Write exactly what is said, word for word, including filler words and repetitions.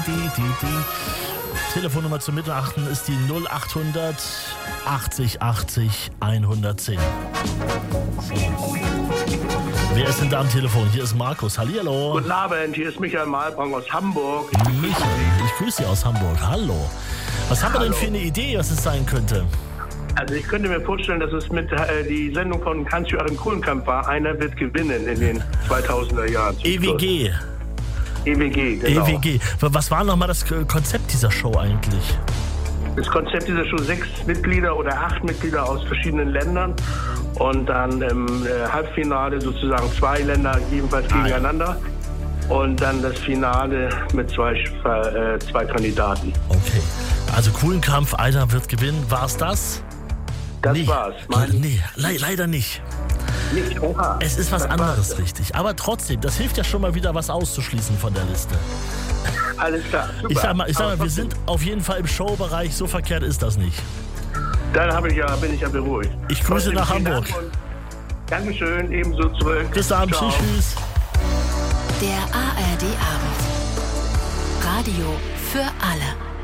die, die, die. Telefonnummer zum Mittachten ist die null achthundert achtzig achtzig hundertzehn. Wer ist denn da am Telefon? Hier ist Markus. Hallihallo. Guten Abend, hier ist Michael Malbrang aus Hamburg. Michael, ich grüße Sie aus Hamburg. Hallo. Was haben wir denn für eine Idee, was es sein könnte? Also ich könnte mir vorstellen, dass es mit äh, die Sendung von Hans-Joachim Kulenkampff war. Einer wird gewinnen in den zweitausender Jahren. E W G. E W G, genau. E W G. Was war nochmal das Konzept dieser Show eigentlich? Das Konzept dieser Show, sechs Mitglieder oder acht Mitglieder aus verschiedenen Ländern und dann im äh, Halbfinale sozusagen zwei Länder jedenfalls ah, gegeneinander ja. Und dann das Finale mit zwei, äh, zwei Kandidaten. Okay, also Kulenkampff, einer wird gewinnen. War es das? Das nee. war's. Mein nee, le- leider nicht. Nicht, oha. Es ist was das anderes, war's. Richtig. Aber trotzdem, das hilft ja schon mal wieder, was auszuschließen von der Liste. Alles klar, super. Ich sag mal, ich sag mal wir sind auf jeden Fall im Showbereich, so verkehrt ist das nicht. Dann habe ich ja, bin ich ja beruhigt. Ich grüße nach Hamburg. Dankeschön, ebenso zurück. Bis dann, tschüss, tschüss. Der A R D Abend. Radio für alle.